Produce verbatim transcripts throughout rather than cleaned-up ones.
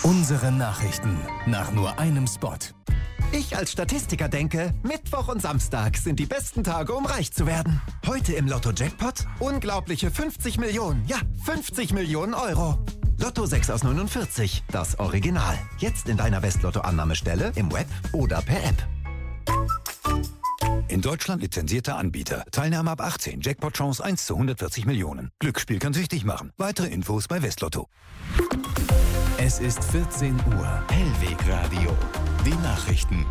Unsere Nachrichten nach nur einem Spot. Ich als Statistiker denke, Mittwoch und Samstag sind die besten Tage, um reich zu werden. Heute im Lotto-Jackpot unglaubliche fünfzig Millionen, ja fünfzig Millionen Euro. Lotto sechs aus neunundvierzig, das Original. Jetzt in deiner West-Lotto-Annahmestelle, im Web oder per App. In Deutschland lizenzierter Anbieter. Teilnahme ab achtzehn. Jackpot-Chance eins zu hundertvierzig Millionen. Glücksspiel kann süchtig machen. Weitere Infos bei Westlotto. Es ist vierzehn Uhr. Hellwegradio. Die Nachrichten.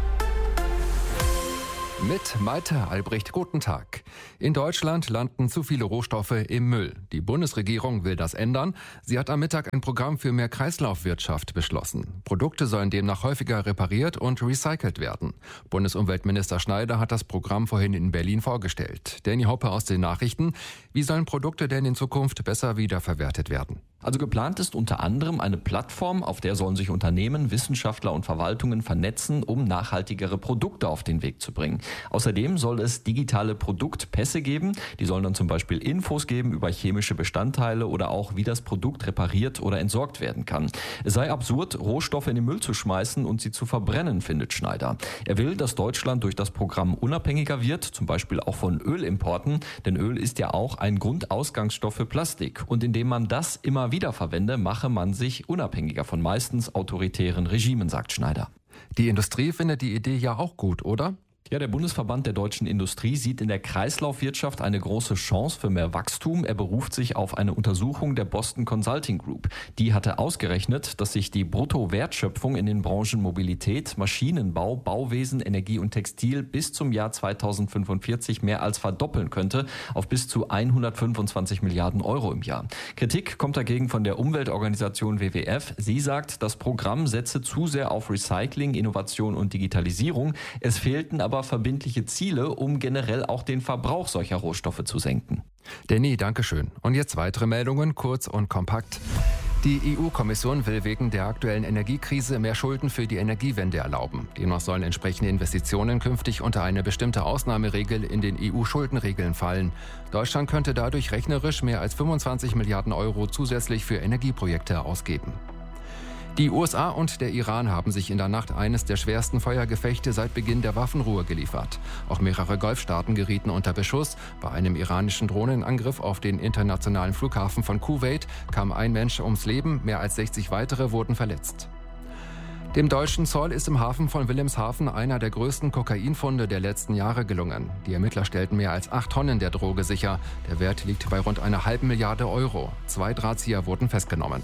Mit Malte Albrecht, guten Tag. In Deutschland landen zu viele Rohstoffe im Müll. Die Bundesregierung will das ändern. Sie hat am Mittag ein Programm für mehr Kreislaufwirtschaft beschlossen. Produkte sollen demnach häufiger repariert und recycelt werden. Bundesumweltminister Schneider hat das Programm vorhin in Berlin vorgestellt. Danny Hoppe aus den Nachrichten. Wie sollen Produkte denn in Zukunft besser wiederverwertet werden? Also geplant ist unter anderem eine Plattform, auf der sollen sich Unternehmen, Wissenschaftler und Verwaltungen vernetzen, um nachhaltigere Produkte auf den Weg zu bringen. Außerdem soll es digitale Produktpässe geben. Die sollen dann zum Beispiel Infos geben über chemische Bestandteile oder auch, wie das Produkt repariert oder entsorgt werden kann. Es sei absurd, Rohstoffe in den Müll zu schmeißen und sie zu verbrennen, findet Schneider. Er will, dass Deutschland durch das Programm unabhängiger wird, zum Beispiel auch von Ölimporten, denn Öl ist ja auch ein Grundausgangsstoff für Plastik. Und indem man das immer wiederverwende, mache man sich unabhängiger von meistens autoritären Regimen, sagt Schneider. Die Industrie findet die Idee ja auch gut, oder? Ja, der Bundesverband der deutschen Industrie sieht in der Kreislaufwirtschaft eine große Chance für mehr Wachstum. Er beruft sich auf eine Untersuchung der Boston Consulting Group. Die hatte ausgerechnet, dass sich die Bruttowertschöpfung in den Branchen Mobilität, Maschinenbau, Bauwesen, Energie und Textil bis zum Jahr zweitausendfünfundvierzig mehr als verdoppeln könnte auf bis zu hundertfünfundzwanzig Milliarden Euro im Jahr. Kritik kommt dagegen von der Umweltorganisation W W F. Sie sagt, das Programm setze zu sehr auf Recycling, Innovation und Digitalisierung. Es fehlten aber verbindliche Ziele, um generell auch den Verbrauch solcher Rohstoffe zu senken. Danny, danke schön. Und jetzt weitere Meldungen, kurz und kompakt. Die E U-Kommission will wegen der aktuellen Energiekrise mehr Schulden für die Energiewende erlauben. Demnach sollen entsprechende Investitionen künftig unter eine bestimmte Ausnahmeregel in den E U-Schuldenregeln fallen. Deutschland könnte dadurch rechnerisch mehr als fünfundzwanzig Milliarden Euro zusätzlich für Energieprojekte ausgeben. Die U S A und der Iran haben sich in der Nacht eines der schwersten Feuergefechte seit Beginn der Waffenruhe geliefert. Auch mehrere Golfstaaten gerieten unter Beschuss. Bei einem iranischen Drohnenangriff auf den internationalen Flughafen von Kuwait kam ein Mensch ums Leben, mehr als sechzig weitere wurden verletzt. Dem deutschen Zoll ist im Hafen von Wilhelmshaven einer der größten Kokainfunde der letzten Jahre gelungen. Die Ermittler stellten mehr als acht Tonnen der Droge sicher. Der Wert liegt bei rund einer halben Milliarde Euro. Zwei Drahtzieher wurden festgenommen.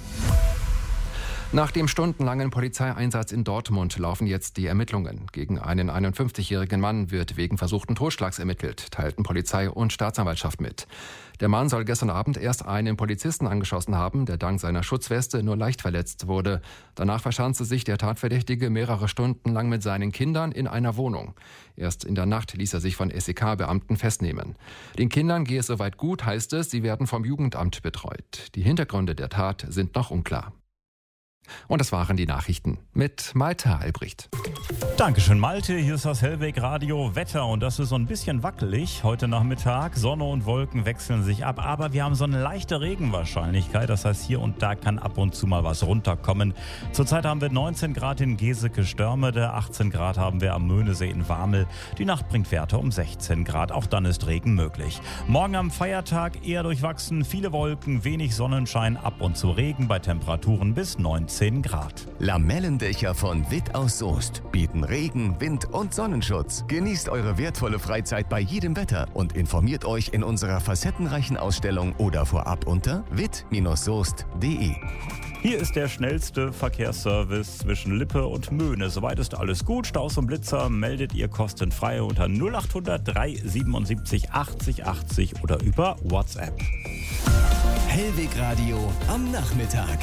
Nach dem stundenlangen Polizeieinsatz in Dortmund laufen jetzt die Ermittlungen. Gegen einen einundfünfzigjährigen Mann wird wegen versuchten Totschlags ermittelt, teilten Polizei und Staatsanwaltschaft mit. Der Mann soll gestern Abend erst einen Polizisten angeschossen haben, der dank seiner Schutzweste nur leicht verletzt wurde. Danach verschanzte sich der Tatverdächtige mehrere Stunden lang mit seinen Kindern in einer Wohnung. Erst in der Nacht ließ er sich von S E K-Beamten festnehmen. Den Kindern gehe es soweit gut, heißt es, sie werden vom Jugendamt betreut. Die Hintergründe der Tat sind noch unklar. Und das waren die Nachrichten mit Malte Albrecht. Dankeschön, Malte. Hier ist das Hellwegradio Wetter und das ist so ein bisschen wackelig. Heute Nachmittag, Sonne und Wolken wechseln sich ab, aber wir haben so eine leichte Regenwahrscheinlichkeit. Das heißt, hier und da kann ab und zu mal was runterkommen. Zurzeit haben wir neunzehn Grad in Geseke-Störmede, achtzehn Grad haben wir am Möhnesee in Wamel. Die Nacht bringt Werte um sechzehn Grad. Auch dann ist Regen möglich. Morgen am Feiertag eher durchwachsen, viele Wolken, wenig Sonnenschein, ab und zu Regen bei Temperaturen bis neunzehn Grad. Lamellendächer von Witt aus Soest bieten Regen, Wind und Sonnenschutz. Genießt eure wertvolle Freizeit bei jedem Wetter und informiert euch in unserer facettenreichen Ausstellung oder vorab unter witt soest punkt de. Hier ist der schnellste Verkehrsservice zwischen Lippe und Möhne. Soweit ist alles gut. Staus und Blitzer meldet ihr kostenfrei unter null acht hundert drei siebenundsiebzig achtzig achtzig oder über WhatsApp. Hellwegradio am Nachmittag.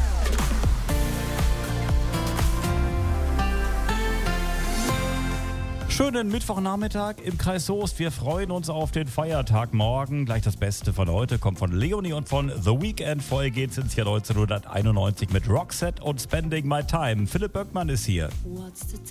Schönen Mittwochnachmittag im Kreis Soest. Wir freuen uns auf den Feiertag morgen. Gleich das Beste von heute kommt von Leonie und von The Weeknd. Vorher geht's ins Jahr neunzehnhunderteinundneunzig mit Roxette und Spending My Time. Philipp Böckmann ist hier. What's the